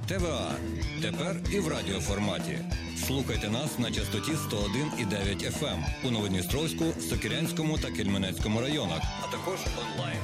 ТВА. Тепер і в радіоформаті. Слухайте нас на частоті 101,9 FM у Новодністровську, Сокирянському та Кельменецькому районах, а також онлайн